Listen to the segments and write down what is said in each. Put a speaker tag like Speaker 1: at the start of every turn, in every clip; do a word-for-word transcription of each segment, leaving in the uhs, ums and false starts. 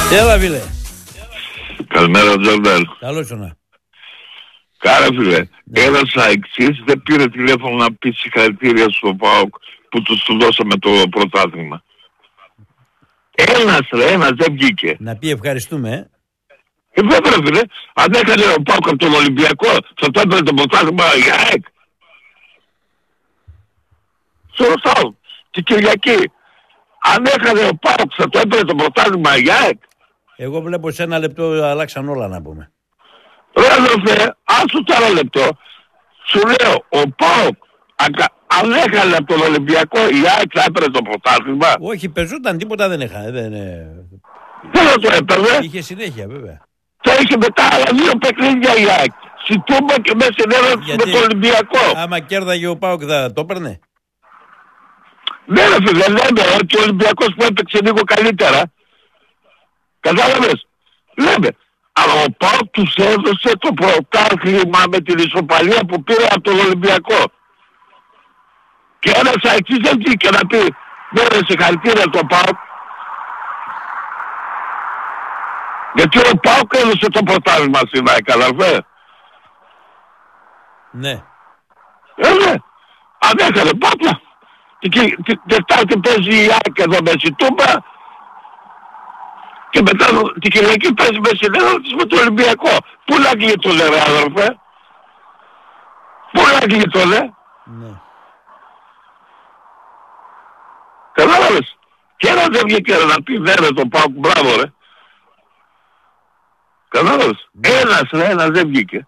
Speaker 1: Έλα φίλε.
Speaker 2: Καλημέρα Τζορντάν.
Speaker 1: Καλώς ήρθα.
Speaker 2: Κάρα φίλε, ναι. Ένας αεξής δεν πήρε τηλέφωνο να πει συγχαρητήρια στο ΠΑΟΚ που τους του δώσαμε το πρωτάθλημα. Ένας ρε, ένας δεν βγήκε.
Speaker 1: Να πει ευχαριστούμε, ε.
Speaker 2: Ε, βέβαια φίλε, αν έκανε ο ΠΑΟΚ από τον Ολυμπιακό, θα το έπαιρνε το πρωτάθλημα για ΑΕΚ. Σωστά. Την Κυριακή. Αν έκανε ο ΠΑΟΚ, θα το έπαιρνε το πρωτάθλημα για ΑΕΚ.
Speaker 1: Εγώ βλέπω σε ένα λεπτό αλλάξαν όλα να πούμε.
Speaker 2: Ρε αδερφέ, άσου το ένα λεπτό. Σου λέω, ο ΠΑΟΚ, αν έκανε από τον Ολυμπιακό, η ΑΕΚ θα έπαιρνε το πρωτάθλημα.
Speaker 1: Όχι, πεζόταν, τίποτα δεν είχα. Δεν,
Speaker 2: δεν θα το έπαιρνε.
Speaker 1: Είχε συνέχεια βέβαια.
Speaker 2: Θα είχε μετά άλλα δύο παιχνίδια η ΑΕΚ. Στην Τούμπα και μέσα στην έδρα με τον Ολυμπιακό.
Speaker 1: Άμα κέρδαγε ο ΠΑΟΚ θα το έπαιρνε.
Speaker 2: Ναι ρε φίλε, λέμε ότι ο Ολυμπιακός που έπαιξε λίγο καλύτερα. Κατάλαβες. Λέμε. Αλλά ο ΠΑΟΚ τους έδωσε το πρωτάθλημα με την ισοπαλία που πήρε από τον Ολυμπιακό. Και ένας αεξής δεν βγήκε να πει ναι ρε συγχαρητήρια το ΠΑΟΚ. Γιατί ο ΠΑΟΚ έδωσε το πρωτάθλημα στην ΑΕΚ, αδερφέ.
Speaker 1: Ναι.
Speaker 2: Ε, ναι. Αν έκανε πάπλα. Την Τετάρτη παίζει η ΑΕΚ εδώ με στην Τούμπα και μετά την Κυριακή παίζει με στην έδρα της με το Ολυμπιακό. Πού να γλίτωνε ρε αδερφέ. Πού να γλίτωνε.
Speaker 1: Ναι.
Speaker 2: Κατάλαβες. Και ένας δεν βγήκε να πει ναι ρε το ΠΑΟΚ, μπράβο ρε. Κατάλαβες. Ένας ρε, ένας δεν βγήκε.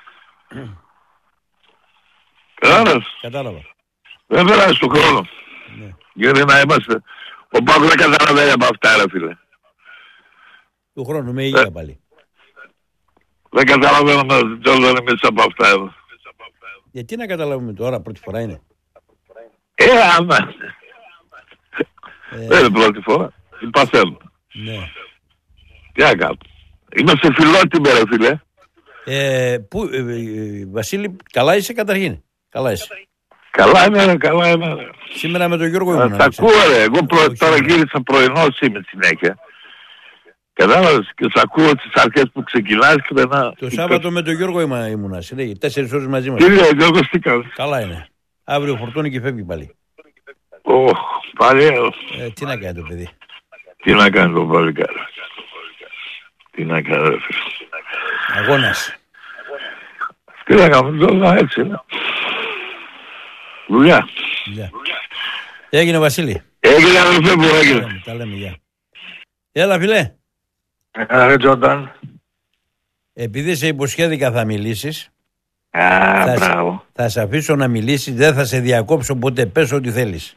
Speaker 2: Κατάλαβες.
Speaker 1: Κατάλαβα.
Speaker 2: Δεν περάσει του χρόνου.
Speaker 1: Ναι.
Speaker 2: Γιατί να είμαστε. Ο ΠΑΟΚ δεν καταλαβαίνει από αυτά ρε φίλε.
Speaker 1: Του χρόνου με υγεία πάλι.
Speaker 2: Δεν καταλαβαίνουμε Τζόρνταν εμείς από αυτά εδώ.
Speaker 1: Γιατί να καταλάβουμε τώρα, πρώτη φορά είναι.
Speaker 2: Ε, άμα. Ε, δεν είναι πρώτη φορά. Υπαθαίνουμε.
Speaker 1: Ναι.
Speaker 2: Τι να κάνω. Είμαστε φιλότιμοι ρε φίλε.
Speaker 1: Ε, που, ε, ε, Βασίλη, καλά είσαι καταρχήν. Καλά είσαι.
Speaker 2: Καλά είμαι ρε, καλά είμαι ρε.
Speaker 1: Σήμερα με τον Γιώργο ήμουν.
Speaker 2: Τα ακούω ρε, εγώ προ... τώρα γύρισα πρωινός είμαι συνέχεια. Κατάλαβες και σ' ακούω τις αρχές που ξεκινάς και μετά...
Speaker 1: Το Σάββατο με τον Γιώργο ήμουνα, ήμουνα συνέχεια, τέσσερις ώρες μαζί μας.
Speaker 2: Τι λέει, Γιώργος τι κάνεις.
Speaker 1: Καλά είναι. Αύριο φορτώνει και φεύγει πάλι.
Speaker 2: Ωχ, πάλι...
Speaker 1: Ε, τι να κάνει το παιδί.
Speaker 2: Τι να κάνει το παλικάρι. Τι να κάνει ρε φίλε.
Speaker 1: Αγώνας.
Speaker 2: Τι να κάνουμε τώρα έτσι είναι. Δουλειά.
Speaker 1: Δουλειά. Έγινε Βασίλη.
Speaker 2: Έγινε αδελφέ μου, έγινε.
Speaker 1: Τα λέμε, γεια. Έλα φίλε.
Speaker 3: Έλα ρε Τζόρνταν.
Speaker 1: Επειδή σε υποσχέδικα θα μιλήσεις.
Speaker 3: Α,
Speaker 1: θα,
Speaker 3: μπράβο.
Speaker 1: Θα σε αφήσω να μιλήσεις, δεν θα σε διακόψω, οπότε πες ό,τι θέλεις.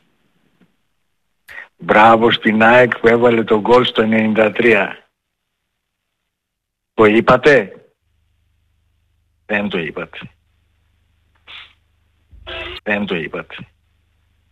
Speaker 3: Μπράβο στην ΑΕΚ που έβαλε τον γκολ στο ενενήντα τρία. Το είπατε? Δεν το είπατε. Δεν το είπατε.